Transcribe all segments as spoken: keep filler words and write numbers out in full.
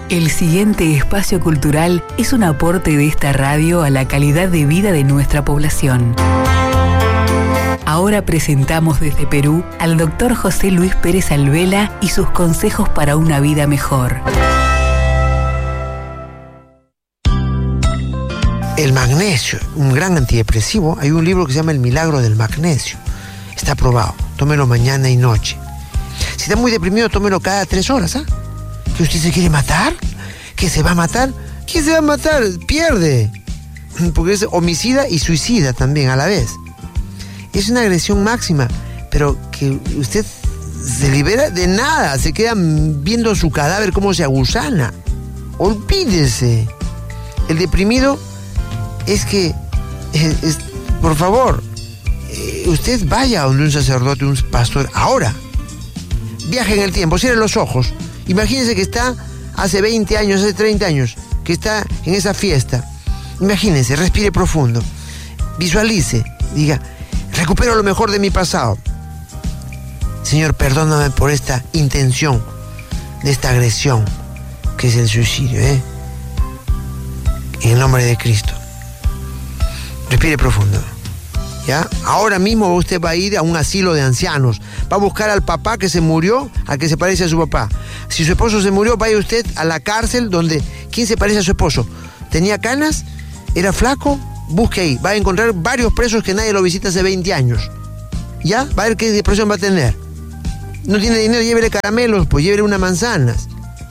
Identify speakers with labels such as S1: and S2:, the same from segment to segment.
S1: El siguiente espacio cultural es un aporte de esta radio a la calidad de vida de nuestra población. Ahora presentamos desde Perú al doctor José Luis Pérez Alvela y sus consejos para una vida mejor.
S2: El magnesio, un gran antidepresivo. Hay un libro que se llama El milagro del magnesio. Está probado. Tómelo mañana y noche. Si está muy deprimido, tómelo cada tres horas, ¿ah? ¿Que usted se quiere matar? ¿Que se va a matar? ¿Quién se va a matar? Pierde. Porque es homicida y suicida también a la vez. Es una agresión máxima, pero que usted se libera de nada. Se queda viendo su cadáver cómo se agusana. Olvídese. El deprimido es que, es, es, por favor, eh, usted vaya a donde un sacerdote, un pastor, ahora. Viaje en el tiempo, cierre los ojos. Imagínese que está hace veinte años, hace treinta años, que está en esa fiesta. Imagínese, respire profundo. Visualice, diga, recupero lo mejor de mi pasado. Señor, perdóname por esta intención, de esta agresión, que es el suicidio, ¿eh? En el nombre de Cristo. Respire profundo. ¿Ya? Ahora mismo usted va a ir a un asilo de ancianos. Va a buscar al papá que se murió, al que se parece a su papá. Si su esposo se murió, vaya usted a la cárcel donde... ¿Quién se parece a su esposo? ¿Tenía canas? ¿Era flaco? Busque ahí. Va a encontrar varios presos que nadie lo visita hace veinte años. ¿Ya? Va a ver qué depresión va a tener. No tiene dinero, llévele caramelos, pues llévele unas manzanas.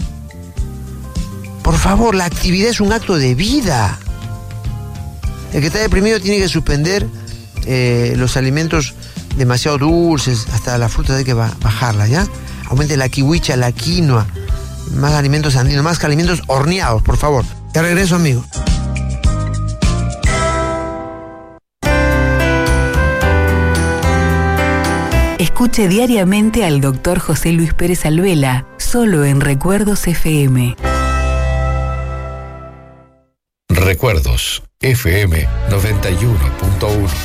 S2: Por favor, la actividad es un acto de vida. El que está deprimido tiene que suspender eh, los alimentos demasiado dulces, hasta la fruta hay que bajarla, ¿ya? Aumente la kiwicha, la quinoa, más alimentos andinos, más alimentos horneados, por favor. Te regreso, amigo.
S1: Escuche diariamente al doctor José Luis Pérez Alvela, solo en Recuerdos F M.
S3: Recuerdos F M noventa y uno punto uno.